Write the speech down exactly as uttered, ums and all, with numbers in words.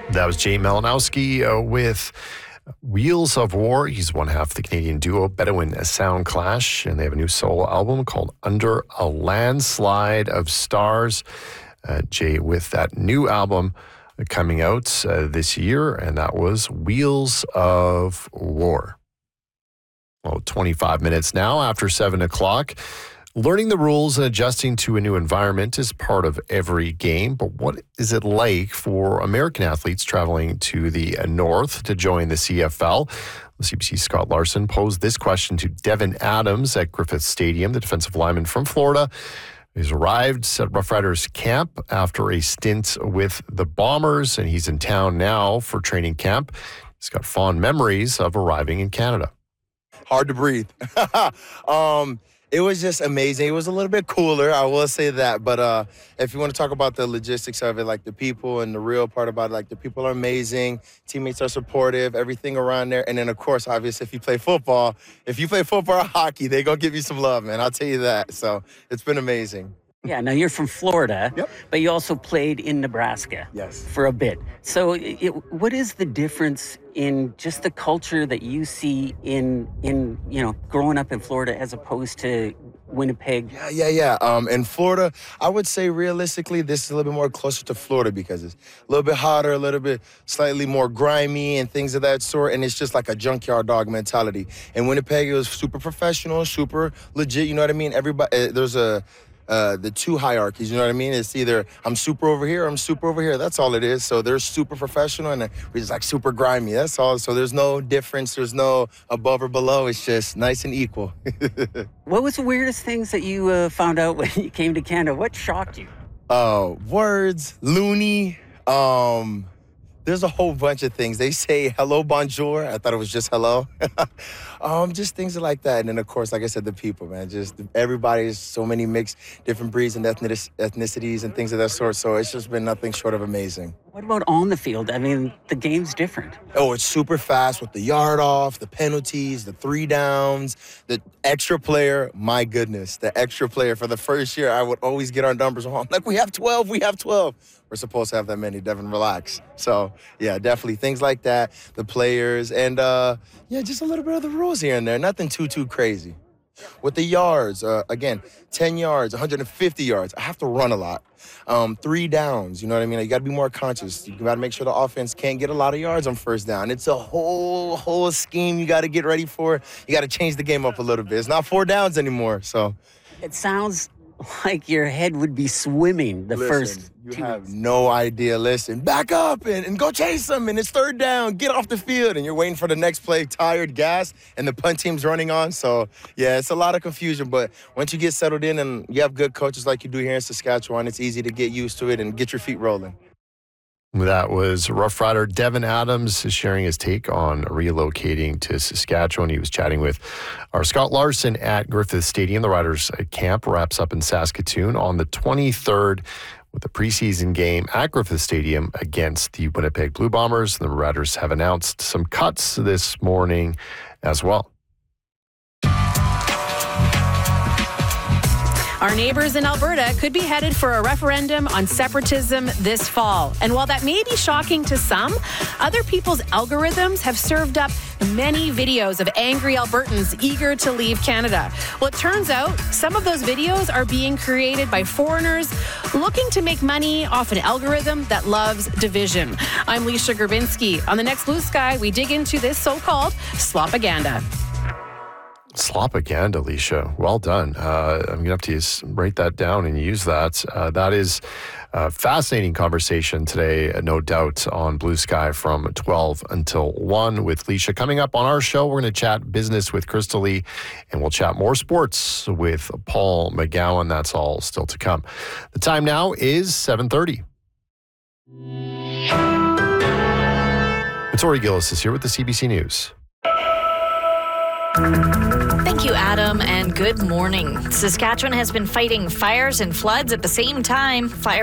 That was Jay Malinowski uh, with Wheels of War. He's one half of the Canadian duo Bedouin Soundclash, and they have a new solo album called Under a Landslide of Stars. Uh, Jay with that new album coming out uh, this year, and that was Wheels of War. Well, twenty-five minutes now after seven o'clock. Learning the rules and adjusting to a new environment is part of every game, but what is it like for American athletes traveling to the north to join the C F L? C B C's Scott Larson posed this question to Devin Adams at Griffith Stadium, the defensive lineman from Florida. He's arrived at Rough Riders camp after a stint with the Bombers, and he's in town now for training camp. He's got fond memories of arriving in Canada. Hard to breathe. um, It was just amazing. It was a little bit cooler, I will say that. But uh, if you want to talk about the logistics of it, like the people and the real part about it, like the people are amazing, teammates are supportive, everything around there. And then, of course, obviously, if you play football, if you play football or hockey, they're going to give you some love, man. I'll tell you that. So it's been amazing. Yeah, now you're from Florida, yep. But you also played in Nebraska yes. for a bit. So it, what is the difference in just the culture that you see in, in you know, growing up in Florida as opposed to Winnipeg? Yeah, yeah, yeah. Um, in Florida, I would say realistically, this is a little bit more closer to Florida because it's a little bit hotter, a little bit slightly more grimy and things of that sort. And it's just like a junkyard dog mentality. In Winnipeg, it was super professional, super legit. You know what I mean? Everybody, uh, there's a... Uh, the two hierarchies, you know what I mean? It's either I'm super over here or I'm super over here. That's all it is. So they're super professional and we're just like super grimy. That's all. So there's no difference. There's no above or below. It's just nice and equal. What was the weirdest things that you uh, found out when you came to Canada? What shocked you? Uh, words, loony. Um, there's a whole bunch of things. They say hello, bonjour. I thought it was just hello. um, just things like that. And then, of course, like I said, the people, man. Just everybody's so many mixed different breeds and ethnic- ethnicities and things of that sort. So it's just been nothing short of amazing. What about on the field? I mean, the game's different. Oh, it's super fast with the yard off, the penalties, the three downs, the extra player. My goodness, the extra player. For the first year, I would always get our numbers wrong. Like, we have twelve, we have twelve. We're supposed to have that many, Devin, relax. So, yeah, definitely things like that, the players, and, uh, yeah, just a little bit of the rules here and there. Nothing too, too crazy. With the yards, uh, again, ten yards, one hundred fifty yards. I have to run a lot. Um, three downs, you know what I mean? You got to be more conscious. You got to make sure the offense can't get a lot of yards on first down. It's a whole, whole scheme you got to get ready for. You got to change the game up a little bit. It's not four downs anymore, so. It sounds like your head would be swimming the Listen, first you two have minutes. no idea. Listen, back up and, and go chase them, and it's third down. Get off the field, and you're waiting for the next play, tired, gas, and the punt team's running on. So, yeah, it's a lot of confusion. But once you get settled in and you have good coaches like you do here in Saskatchewan, it's easy to get used to it and get your feet rolling. That was Rough Rider Devin Adams sharing his take on relocating to Saskatchewan. He was chatting with our Scott Larson at Griffith Stadium. The Riders camp wraps up in Saskatoon on the twenty-third with a preseason game at Griffith Stadium against the Winnipeg Blue Bombers. The Riders have announced some cuts this morning as well. Our neighbors in Alberta could be headed for a referendum on separatism this fall. And while that may be shocking to some, other people's algorithms have served up many videos of angry Albertans eager to leave Canada. Well, it turns out some of those videos are being created by foreigners looking to make money off an algorithm that loves division. I'm Leisha Gerbinski. On the next Blue Sky, we dig into this so-called slopaganda. Slopaganda, Alicia. Well done. Uh, I'm going to have to use, write that down and use that. Uh, that is a fascinating conversation today, no doubt, on Blue Sky from twelve until one with Alicia. Coming up on our show, we're going to chat business with Crystal Lee, and we'll chat more sports with Paul McGowan. That's all still to come. The time now is seven thirty. Tori Gillis is here with the C B C News. Thank you, Adam, and good morning. Saskatchewan has been fighting fires and floods at the same time. Fire